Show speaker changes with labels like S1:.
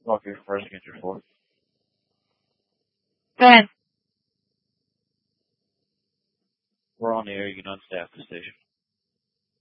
S1: Walk your first against your fourth.
S2: Go ahead.
S1: We're on the air. You can unstaff the station.